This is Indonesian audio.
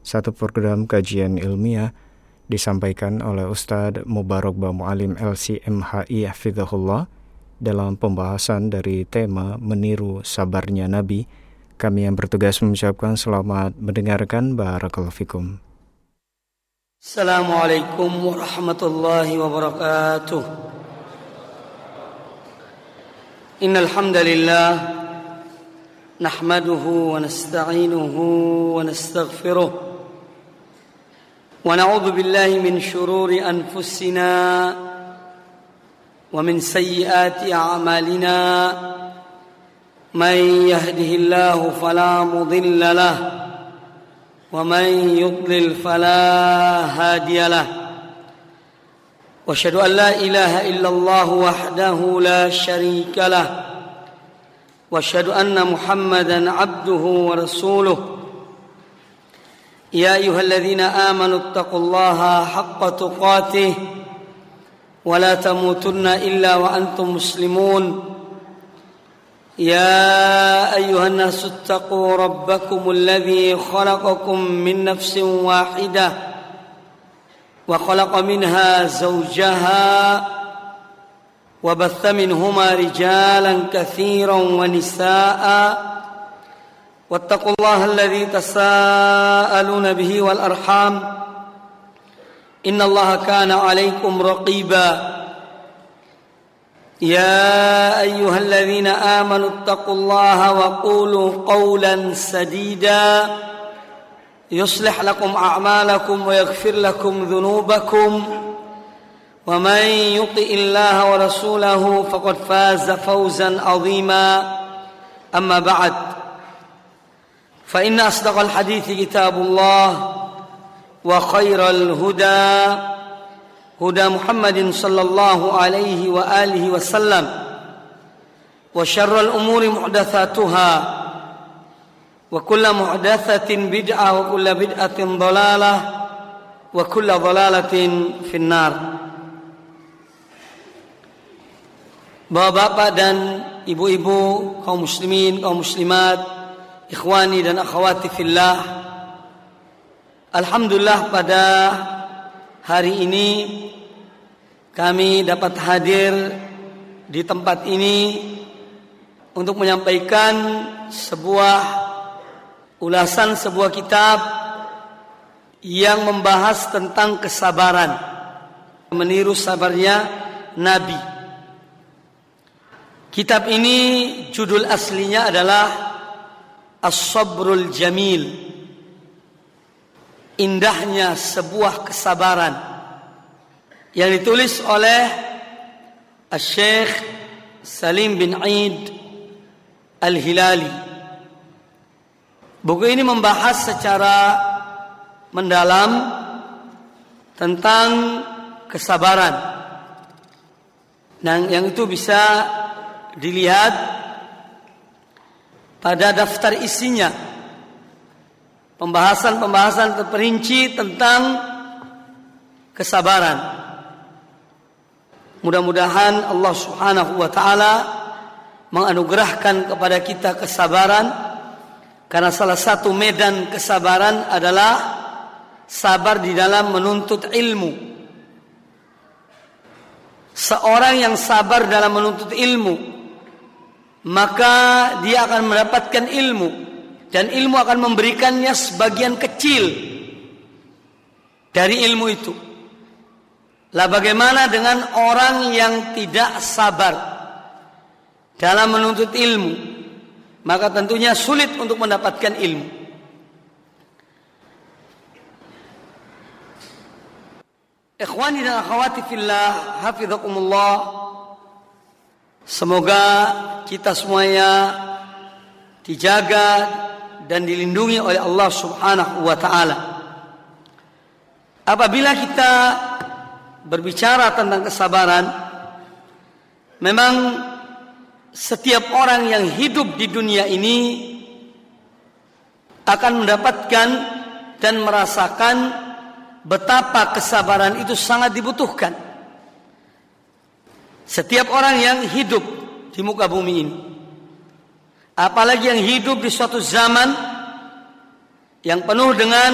satu program kajian ilmiah disampaikan oleh Ustadz Mubarak Ba Mu'alim LCMHI Hafizahullah dalam pembahasan dari tema meniru sabarnya Nabi. Kami yang bertugas mengucapkan selamat mendengarkan. Barakallahu fikum. Assalamualaikum warahmatullahi wabarakatuh. Innal hamdalillah nahmaduhu wa nasta'inuhu wa nastaghfiruh. ونعوذ بالله من شرور أنفسنا ومن سيئات أعمالنا من يهده الله فلا مضل له ومن يضلل فلا هادي له وأشهد أن لا إله إلا الله وحده لا شريك له وأشهد أن محمدا عبده ورسوله يا أيها الذين آمنوا اتقوا الله حق تقاته ولا تموتن إلا وأنتم مسلمون يا أيها الناس اتقوا ربكم الذي خلقكم من نفس واحدة وخلق منها زوجها وبث منهما رجالا كثيرا ونساء واتقوا الله الذي تساءلون به والأرحام إن الله كان عليكم رقيبا يا أيها الذين آمنوا اتقوا الله وقولوا قولا سديدا يصلح لكم أعمالكم ويغفر لكم ذنوبكم ومن يطع الله ورسوله فقد فاز فوزا عظيما أما بعد فإن أصدق الحديث كتاب الله وخير الهدى هدى محمد صلى الله عليه وآله وسلم وشر الأمور محدثاتها وكل محدثة بدعة وكل بدعة ضلالة وكل ضلالة في النار. Bapak-bapak dan ibu-ibu, kaum muslimin, kaum muslimat, ikhwani dan akhwati fillah, alhamdulillah pada hari ini kami dapat hadir di tempat ini untuk menyampaikan sebuah ulasan sebuah kitab yang membahas tentang kesabaran, meniru sabarnya Nabi. Kitab ini judul aslinya adalah As-Sabrul Jamil, indahnya sebuah kesabaran, yang ditulis oleh Syekh Salim bin Eid Al-Hilali. Buku ini membahas secara mendalam tentang kesabaran, dan yang itu bisa dilihat pada daftar isinya, pembahasan-pembahasan terperinci tentang kesabaran. Mudah-mudahan Allah Subhanahu wa taala menganugerahkan kepada kita kesabaran, karena salah satu medan kesabaran adalah sabar di dalam menuntut ilmu. Seorang yang sabar dalam menuntut ilmu, maka dia akan mendapatkan ilmu, dan ilmu akan memberikannya sebagian kecil dari ilmu itu. Lah bagaimana dengan orang yang tidak sabar dalam menuntut ilmu? Maka tentunya sulit untuk mendapatkan ilmu. Ikhwani dan akhwati fillah, hafizakumullah. Semoga kita semuanya dijaga dan dilindungi oleh Allah Subhanahu wa taala. Apabila kita berbicara tentang kesabaran, memang setiap orang yang hidup di dunia ini akan mendapatkan dan merasakan betapa kesabaran itu sangat dibutuhkan. Setiap orang yang hidup di muka bumi ini, apalagi yang hidup di suatu zaman yang penuh dengan